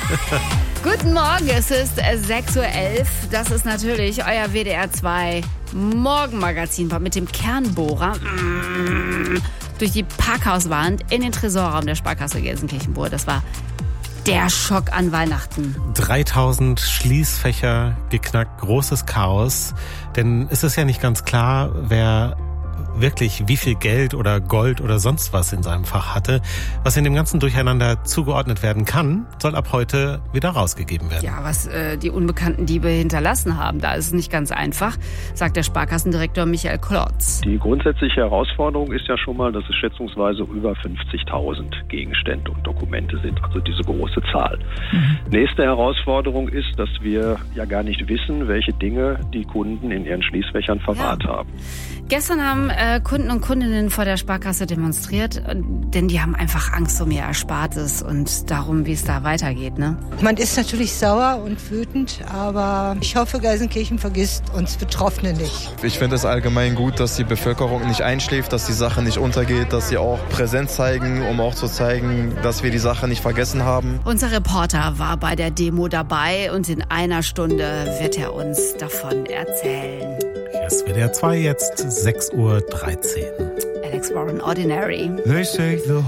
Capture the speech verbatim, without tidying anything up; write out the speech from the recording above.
Guten Morgen, es ist sechs Uhr elf. Das ist natürlich euer W D R zwei Morgenmagazin mit dem Kernbohrer durch die Parkhauswand in den Tresorraum der Sparkasse Gelsenkirchen-Bur. Das war der Schock an Weihnachten. dreitausend Schließfächer geknackt, großes Chaos. Denn es ist ja nicht ganz klar, wer wirklich wie viel Geld oder Gold oder sonst was in seinem Fach hatte. Was in dem ganzen Durcheinander zugeordnet werden kann, soll ab heute wieder rausgegeben werden. Ja, was äh, die unbekannten Diebe hinterlassen haben, da ist es nicht ganz einfach, sagt der Sparkassendirektor Michael Klotz. Die grundsätzliche Herausforderung ist ja schon mal, dass es schätzungsweise über fünfzigtausend Gegenstände und Dokumente sind, also diese große Zahl. Mhm. Nächste Herausforderung ist, dass wir ja gar nicht wissen, welche Dinge die Kunden in ihren Schließfächern verwahrt ja. haben. Gestern haben äh, Kunden und Kundinnen vor der Sparkasse demonstriert, denn die haben einfach Angst um ihr Erspartes und darum, wie es da weitergeht. Ne? Man ist natürlich sauer und wütend, aber ich hoffe, Gelsenkirchen vergisst uns Betroffene nicht. Ich finde es allgemein gut, dass die Bevölkerung nicht einschläft, dass die Sache nicht untergeht, dass sie auch Präsenz zeigen, um auch zu zeigen, dass wir die Sache nicht vergessen haben. Unser Reporter war bei der Demo dabei und in einer Stunde wird er uns davon erzählen. Hier ist W D R zwei, jetzt sechs Uhr dreizehn. Alex Warren, Ordinary. They say the